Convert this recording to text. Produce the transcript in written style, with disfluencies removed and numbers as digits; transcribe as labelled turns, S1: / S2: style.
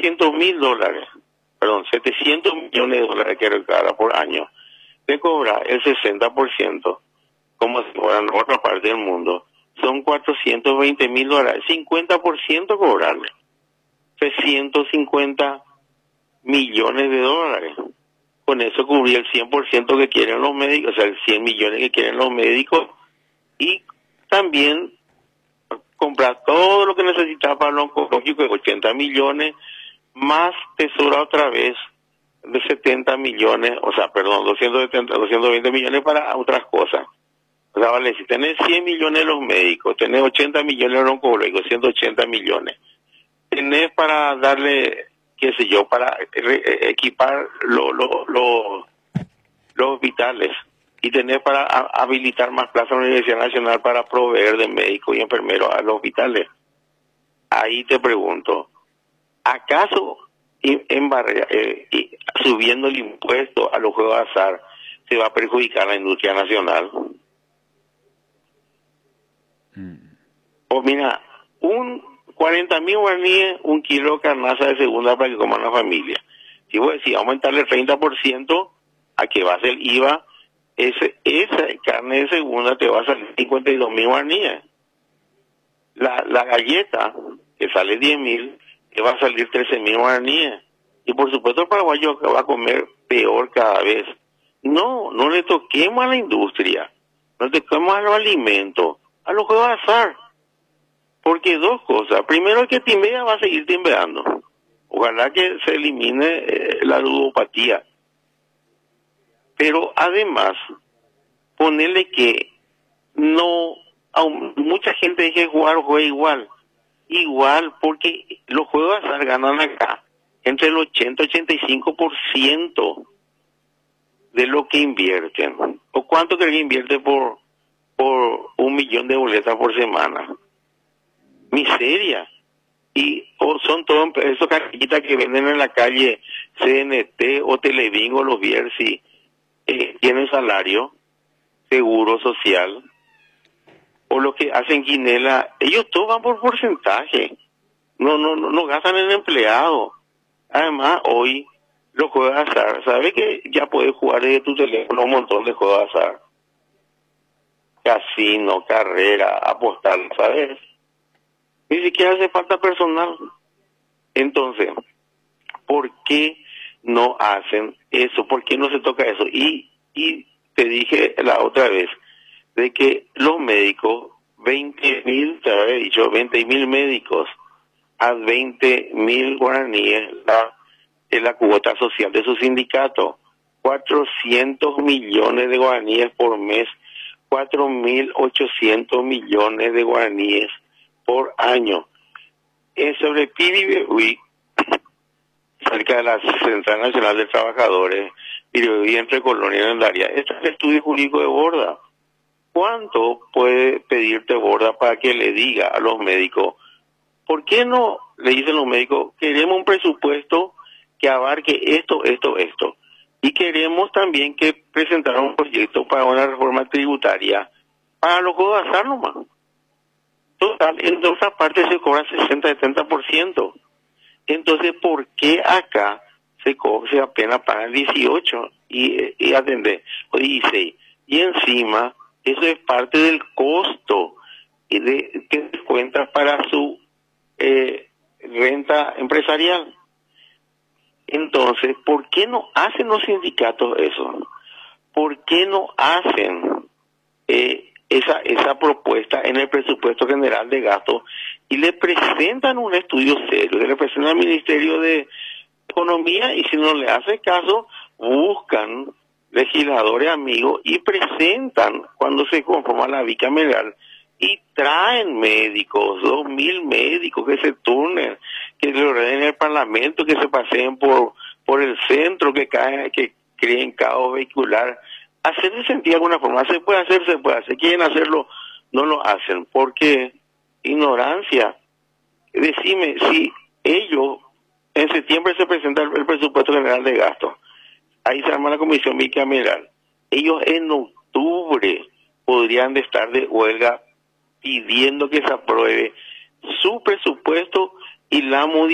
S1: $700.000, perdón, $700 millones que recauda por año, le cobra el 60%, como si fueran en otra parte del mundo, son $420.000, 50% cobrarle, $350 millones. Con eso cubría el 100% que quieren los médicos, o sea, el 100 millones que quieren los médicos, y también comprar todo lo que necesitaba para lo oncológico, de 80 millones, más tesora otra vez de 70 millones, o sea, perdón, 220 millones para otras cosas. O sea, vale, si tenés 100 millones los médicos, tenés 80 millones los oncológicos, 180 millones. Tenés para darle, qué sé yo, para equipar los hospitales, y tenés para habilitar más plazas en la Universidad Nacional para proveer de médicos y enfermeros a los hospitales. Ahí te pregunto, ¿acaso subiendo el impuesto a los juegos de azar se va a perjudicar la industria nacional? Pues mira, 40.000 guaraníes, un kilo de carnaza de segunda para que coman la familia. Si vos decís aumentarle el 30% a que va a ser IVA, esa carne de segunda te va a salir 52.000 guaraníes. La galleta, que sale 10.000, te va a salir 13.000 guaraníes. Y por supuesto el paraguayo va a comer peor cada vez. No le toquemos a la industria, no toquemos a los alimentos, a los juegos de azar. Porque dos cosas. Primero, el que timbea va a seguir timbeando. Ojalá que se elimine la ludopatía. Pero además, ponerle que mucha gente deje de jugar o juegue igual. Igual, porque los juegos de azar ganan acá entre el 80 y 85% de lo que invierten. ¿O cuánto creen que invierte por 1 millón de boletas por semana? Miseria. O son todos esos carrillitas que venden en la calle, CNT o Telebingo, los Bierzi, tienen salario, seguro social, o lo que hacen Quinela, ellos todos van por porcentaje, no gastan en empleado. Además, hoy los juegos de azar, ¿sabes que ya puedes jugar desde tu teléfono un montón de juegos de azar? Casino, carrera, apostar, ¿sabes? Ni siquiera hace falta personal. Entonces, ¿por qué no hacen eso? ¿Por qué no se toca eso? Y te dije la otra vez de que los médicos, 20.000, te había dicho, 20.000 médicos a 20.000 guaraníes la cuota social de su sindicato, 400 millones de guaraníes por mes, 4.800 millones de guaraníes por año. Sobre Piribebuy, cerca de la Central Nacional de Trabajadores, Piribebuy entre Colonia y Andaria, este es el estudio jurídico de Borda. ¿Cuánto puede pedirte Borda para que le diga a los médicos? ¿Por qué no le dicen los médicos, queremos un presupuesto que abarque esto? Y queremos también que presentara un proyecto para una reforma tributaria para los juegos de azar nomás. Total, en otra parte se cobra 60-70%. Entonces, ¿por qué acá se apenas pagan 18 y atender o 16? Y encima, eso es parte del costo que cuenta para su renta empresarial. Entonces, ¿por qué no hacen los sindicatos eso? ¿Por qué no hacen esa propuesta en el presupuesto general de gasto y le presentan un estudio serio, que le presentan al Ministerio de Economía, y si no le hace caso, buscan legisladores amigos y presentan cuando se conforma la bicameral y traen médicos, 2.000 médicos que se turnen, que le ordenen el Parlamento, que se paseen por el centro, que creen caos vehicular. Hacerse sentir de alguna forma, se puede hacer, quieren hacerlo, no lo hacen, porque ignorancia. Decime, si ellos, en septiembre se presenta el presupuesto general de gasto, ahí se arma la comisión bicameral, ellos en octubre podrían de estar de huelga pidiendo que se apruebe su presupuesto y la modificación